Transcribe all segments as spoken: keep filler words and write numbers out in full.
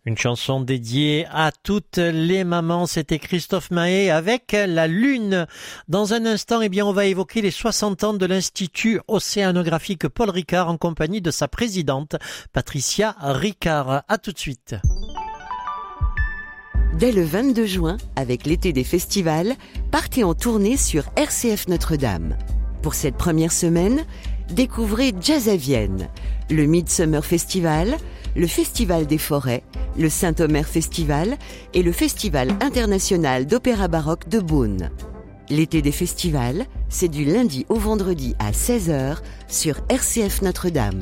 Une chanson dédiée à toutes les mamans, c'était Christophe Mahé avec La Lune. Dans un instant, eh bien, on va évoquer les soixante ans de l'Institut océanographique Paul Ricard en compagnie de sa présidente, Patricia Ricard. À tout de suite. Dès le vingt-deux juin, avec l'été des festivals, partez en tournée sur R C F Notre-Dame. Pour cette première semaine, découvrez Jazz à Vienne, le Midsummer Festival, le Festival des Forêts, le Saint-Omer Festival et le Festival international d'opéra baroque de Beaune. L'été des festivals, c'est du lundi au vendredi à seize heures sur R C F Notre-Dame.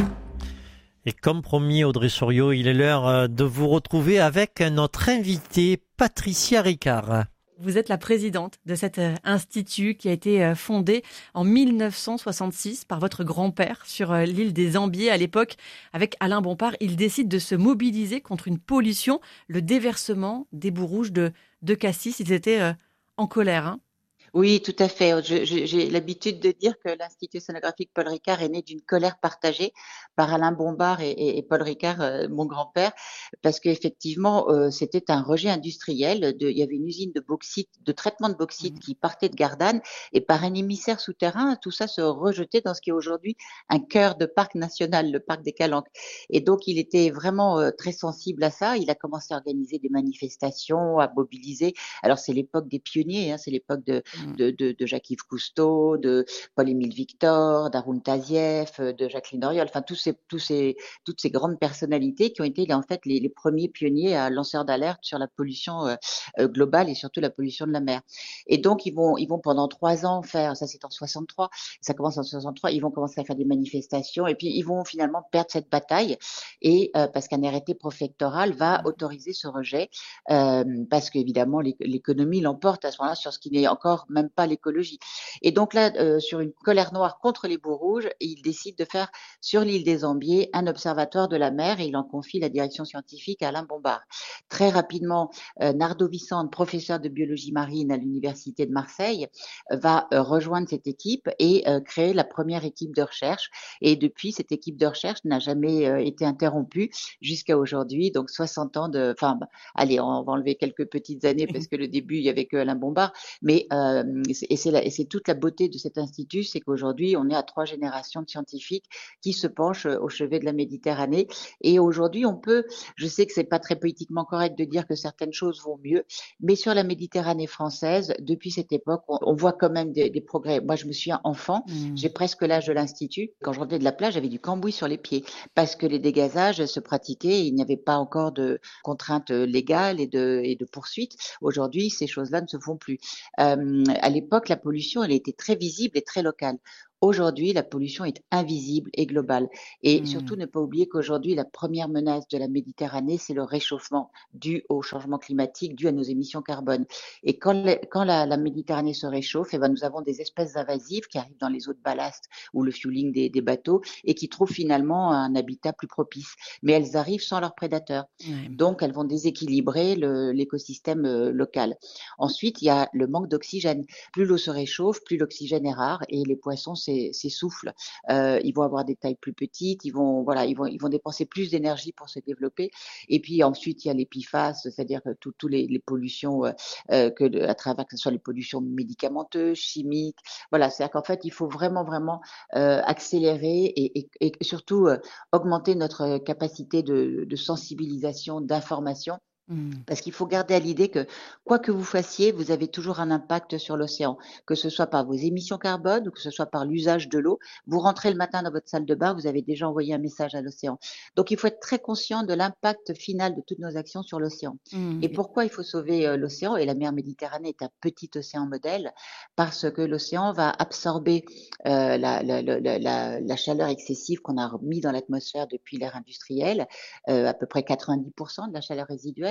Et comme promis, Audrey Soriot, il est l'heure de vous retrouver avec notre invitée Patricia Ricard. Vous êtes la présidente de cet institut qui a été fondé en mille neuf cent soixante-six par votre grand-père sur l'île des Ambiers. À l'époque, avec Alain Bompard, il décide de se mobiliser contre une pollution, le déversement des boues rouges de, de Cassis. Ils étaient en colère, hein. Oui, tout à fait. Je, je, j'ai l'habitude de dire que l'Institut océanographique Paul Ricard est né d'une colère partagée par Alain Bompard et, et, et Paul Ricard, euh, mon grand-père, parce qu'effectivement, euh, c'était un rejet industriel. De, il y avait une usine de bauxite, de traitement de bauxite qui partait de Gardanne, et par un émissaire souterrain, tout ça se rejetait dans ce qui est aujourd'hui un cœur de parc national, le parc des Calanques. Et donc, il était vraiment euh, très sensible à ça. Il a commencé à organiser des manifestations, à mobiliser. Alors, c'est l'époque des pionniers, hein, c'est l'époque de De, de, de Jacques-Yves Cousteau, de Paul-Émile Victor, d'Haroun Tazieff, de Jacqueline Auriol, enfin tous ces, tous ces, toutes ces grandes personnalités qui ont été en fait les, les premiers pionniers à lanceurs d'alerte sur la pollution euh, euh, globale et surtout la pollution de la mer. Et donc ils vont, ils vont pendant trois ans faire, ça c'est en soixante-trois, ça commence en soixante-trois, ils vont commencer à faire des manifestations et puis ils vont finalement perdre cette bataille et euh, parce qu'un arrêté préfectoral va autoriser ce rejet euh, parce qu'évidemment l'économie l'emporte à ce moment-là sur ce qui n'est encore même pas l'écologie. Et donc là, euh, sur une colère noire contre les boues rouges, il décide de faire sur l'île des Ambiers un observatoire de la mer et il en confie la direction scientifique à Alain Bompard. Très rapidement, euh, Nardo Vissante, professeur de biologie marine à l'université de Marseille, euh, va euh, rejoindre cette équipe et euh, créer la première équipe de recherche. Et depuis, cette équipe de recherche n'a jamais euh, été interrompue jusqu'à aujourd'hui. Donc soixante ans de... Enfin, bah, allez, on va enlever quelques petites années parce que le début, il y avait que Alain Bompard, mais euh, et c'est, la, et c'est toute la beauté de cet institut, c'est qu'aujourd'hui, on est à trois générations de scientifiques qui se penchent au chevet de la Méditerranée. Et aujourd'hui, on peut, je sais que c'est pas très politiquement correct de dire que certaines choses vont mieux, mais sur la Méditerranée française, depuis cette époque, on, on voit quand même des, des progrès. Moi, je me suis enfant, mmh. j'ai presque l'âge de l'institut. Quand je revenais de la plage, j'avais du cambouis sur les pieds parce que les dégazages se pratiquaient et il n'y avait pas encore de contraintes légales et de, et de poursuites. Aujourd'hui, ces choses-là ne se font plus. Euh, à l'époque, la pollution, elle était très visible et très locale. Aujourd'hui, la pollution est invisible et globale. Et mmh. surtout, ne pas oublier qu'aujourd'hui, la première menace de la Méditerranée, c'est le réchauffement dû au changement climatique, dû à nos émissions carbone. Et quand, les, quand la, la Méditerranée se réchauffe, eh ben, nous avons des espèces invasives qui arrivent dans les eaux de ballast ou le fueling des, des bateaux et qui trouvent finalement un habitat plus propice. Mais elles arrivent sans leurs prédateurs. Mmh. Donc, elles vont déséquilibrer le, l'écosystème euh, local. Ensuite, il y a le manque d'oxygène. Plus l'eau se réchauffe, plus l'oxygène est rare et les poissons s'essoufflent. Euh, ils vont avoir des tailles plus petites, ils vont, voilà, ils vont, ils vont dépenser plus d'énergie pour se développer. Et puis ensuite, il y a les P F A S, c'est-à-dire que tous tout les, les pollutions, euh, que à travers que ce soit les pollutions médicamenteuses, chimiques. Voilà, c'est-à-dire qu'en fait, il faut vraiment, vraiment euh, accélérer et, et, et surtout euh, augmenter notre capacité de, de sensibilisation, d'information. Parce qu'il faut garder à l'idée que quoi que vous fassiez, vous avez toujours un impact sur l'océan, que ce soit par vos émissions carbone ou que ce soit par l'usage de l'eau. Vous rentrez le matin dans votre salle de bain, vous avez déjà envoyé un message à l'océan. Donc il faut être très conscient de l'impact final de toutes nos actions sur l'océan. Mmh. Et pourquoi il faut sauver euh, l'océan? Et la mer Méditerranée est un petit océan modèle, parce que l'océan va absorber euh, la, la, la, la, la chaleur excessive qu'on a mis dans l'atmosphère depuis l'ère industrielle, euh, à peu près quatre-vingt-dix pour cent de la chaleur résiduelle.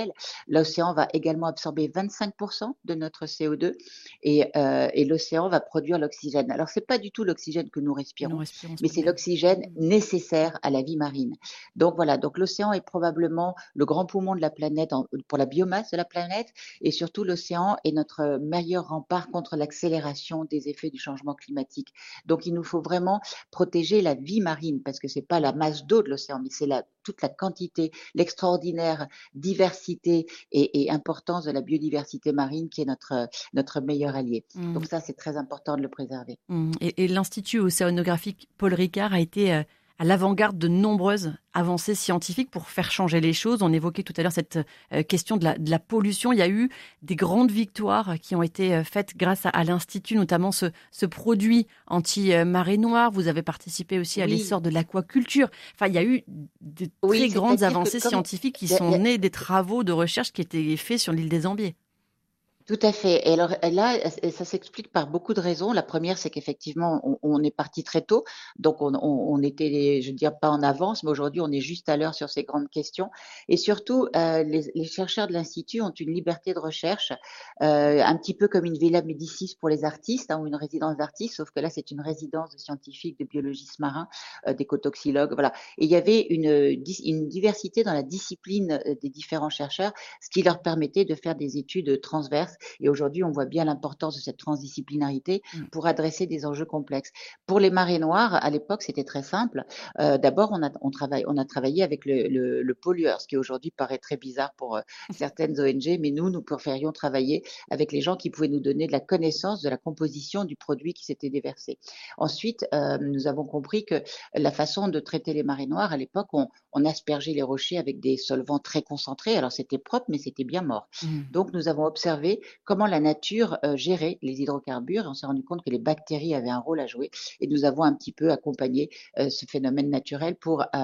naturel. L'océan va également absorber vingt-cinq pour cent de notre C O deux et, euh, et l'océan va produire l'oxygène. Alors, c'est pas du tout l'oxygène que nous Que nous respirons, respirons mais c'est spontanément. l'oxygène Mmh. nécessaire à la vie marine. Donc voilà, donc l'océan est probablement le grand poumon de la planète en- pour la biomasse de la planète et surtout l'océan est notre meilleur rempart contre l'accélération des effets du changement climatique. Donc il nous faut vraiment protéger la vie marine parce que c'est pas la masse d'eau de l'océan, mais c'est la, toute la quantité, l'extraordinaire diversité et, et importance de la biodiversité marine qui est notre, notre meilleur allié. Mmh. Donc ça, c'est très important de le préserver. Mmh. Et, et l'Institut océanographique Paul Ricard a été euh, à l'avant-garde de nombreuses avancées scientifiques pour faire changer les choses. On évoquait tout à l'heure cette euh, question de la, de la pollution. Il y a eu des grandes victoires qui ont été euh, faites grâce à, à l'Institut, notamment ce, ce produit anti-marée noire. Vous avez participé aussi à Oui, l'essor de l'aquaculture. Enfin, il y a eu de oui, très grandes c'est-à-dire que avancées comme scientifiques qui la- sont la- nées des travaux de recherche qui étaient faits sur l'île des Ambiers. tout à fait. Et alors là, et ça s'explique par beaucoup de raisons. La première, c'est qu'effectivement, on, on est parti très tôt, donc on, on, on était, je veux dire, pas en avance, mais aujourd'hui, on est juste à l'heure sur ces grandes questions. Et surtout, euh, les, les chercheurs de l'institut ont une liberté de recherche, euh, un petit peu comme une Villa Médicis pour les artistes, hein, ou une résidence d'artistes, sauf que là, c'est une résidence de scientifiques, de biologistes marins, euh, d'écotoxicologues, voilà. Et il y avait une, une diversité dans la discipline des différents chercheurs, ce qui leur permettait de faire des études transverses. Et aujourd'hui, on voit bien l'importance de cette transdisciplinarité Mmh. pour adresser des enjeux complexes. Pour les marées noires, à l'époque, c'était très simple. Euh, D'abord, on a, on, travaille, on a travaillé avec le, le, le pollueur, ce qui aujourd'hui paraît très bizarre pour euh, certaines O N G, mais nous, nous préférions travailler avec les gens qui pouvaient nous donner de la connaissance de la composition du produit qui s'était déversé. Ensuite, euh, nous avons compris que la façon de traiter les marées noires, à l'époque, on, on aspergeait les rochers avec des solvants très concentrés. Alors, c'était propre, mais c'était bien mort. Mmh. Donc, nous avons observé comment la nature euh, gérait les hydrocarbures. On s'est rendu compte que les bactéries avaient un rôle à jouer et nous avons un petit peu accompagné euh, ce phénomène naturel pour euh,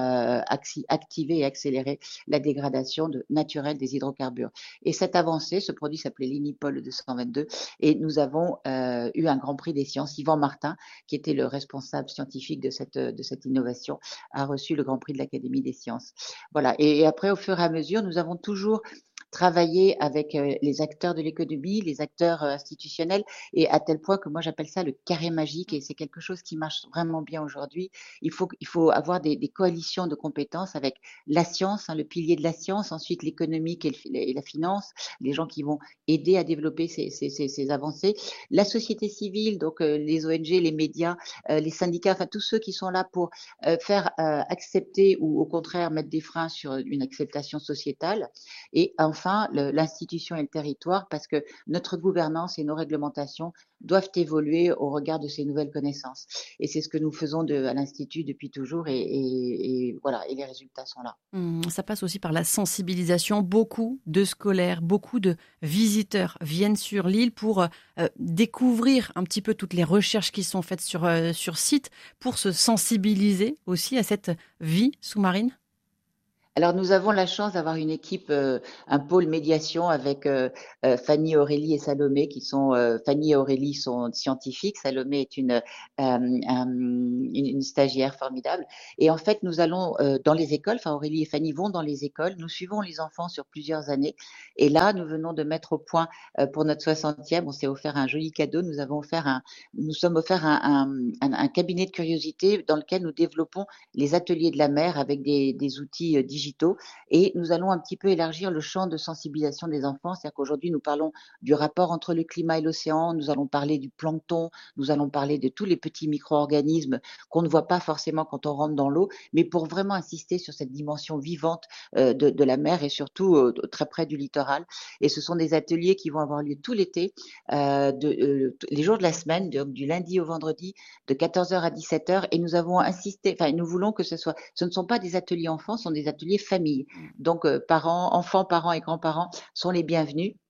activer et accélérer la dégradation de, naturelle des hydrocarbures. Et cette avancée, ce produit s'appelait l'Inipol deux cent vingt-deux et nous avons euh, eu un grand prix des sciences. Yvan Martin, qui était le responsable scientifique de cette, de cette innovation, a reçu le grand prix de l'Académie des sciences. Voilà. Et, et après, au fur et à mesure, nous avons toujours travailler avec euh, les acteurs de l'économie, les acteurs euh, institutionnels, et à tel point que moi j'appelle ça le carré magique, et c'est quelque chose qui marche vraiment bien aujourd'hui. Il faut, il faut avoir des, des coalitions de compétences avec la science, hein, le pilier de la science, ensuite l'économique et, le, et la finance, les gens qui vont aider à développer ces, ces, ces, ces avancées, la société civile, donc euh, les O N G, les médias, euh, les syndicats, enfin tous ceux qui sont là pour euh, faire euh, accepter ou au contraire mettre des freins sur une acceptation sociétale, et enfin l'institution et le territoire, parce que notre gouvernance et nos réglementations doivent évoluer au regard de ces nouvelles connaissances. Et c'est ce que nous faisons de, à l'Institut depuis toujours, et, et, et voilà, et les résultats sont là. Mmh, ça passe aussi par la sensibilisation. Beaucoup de scolaires, beaucoup de visiteurs viennent sur l'île pour euh, découvrir un petit peu toutes les recherches qui sont faites sur, euh, sur site, pour se sensibiliser aussi à cette vie sous-marine. Alors, nous avons la chance d'avoir une équipe, euh, un pôle médiation avec euh, euh, Fanny, Aurélie et Salomé, qui sont, euh, Fanny et Aurélie sont scientifiques. Salomé est une, euh, un, une, une stagiaire formidable. Et en fait, nous allons euh, dans les écoles, enfin Aurélie et Fanny vont dans les écoles, nous suivons les enfants sur plusieurs années. Et là, nous venons de mettre au point euh, pour notre soixantième, on s'est offert un joli cadeau, nous avons offert un, nous sommes offert un, un, un, un cabinet de curiosité dans lequel nous développons les ateliers de la mer avec des, des outils euh, digitaux. Et nous allons un petit peu élargir le champ de sensibilisation des enfants. C'est-à-dire qu'aujourd'hui, nous parlons du rapport entre le climat et l'océan, nous allons parler du plancton, nous allons parler de tous les petits micro-organismes qu'on ne voit pas forcément quand on rentre dans l'eau, mais pour vraiment insister sur cette dimension vivante euh, de, de la mer et surtout euh, très près du littoral. Et ce sont des ateliers qui vont avoir lieu tout l'été, euh, de, euh, les jours de la semaine, donc du lundi au vendredi, de quatorze heures à dix-sept heures. Et nous avons insisté, enfin, nous voulons que ce soit, ce ne sont pas des ateliers enfants, ce sont des ateliers famille. Donc, euh, parents, enfants, parents et grands-parents sont les bienvenus.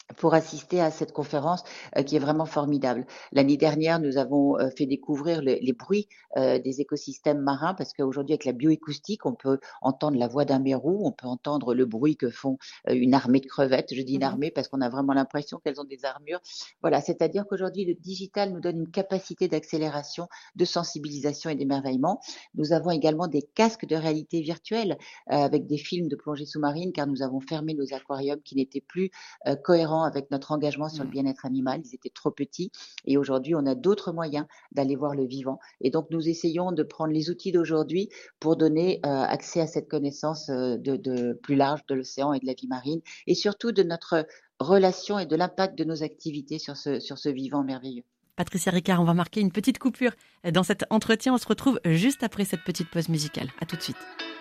pour assister à cette conférence euh, qui est vraiment formidable. L'année dernière, nous avons euh, fait découvrir le, les bruits euh, des écosystèmes marins parce qu'aujourd'hui, avec la bioacoustique, on peut entendre la voix d'un mérou, on peut entendre le bruit que font euh, une armée de crevettes. Je dis une Mhm. armée parce qu'on a vraiment l'impression qu'elles ont des armures. Voilà, c'est-à-dire qu'aujourd'hui, le digital nous donne une capacité d'accélération, de sensibilisation et d'émerveillement. Nous avons également des casques de réalité virtuelle euh, avec des films de plongée sous-marine car nous avons fermé nos aquariums qui n'étaient plus euh, cohérents avec notre engagement sur le bien-être animal. Ils étaient trop petits et aujourd'hui, on a d'autres moyens d'aller voir le vivant. Et donc, nous essayons de prendre les outils d'aujourd'hui pour donner euh, accès à cette connaissance euh, de, de plus large de l'océan et de la vie marine et surtout de notre relation et de l'impact de nos activités sur ce, sur ce vivant merveilleux. Patricia Ricard, on va marquer une petite coupure dans cet entretien. On se retrouve juste après cette petite pause musicale. À tout de suite.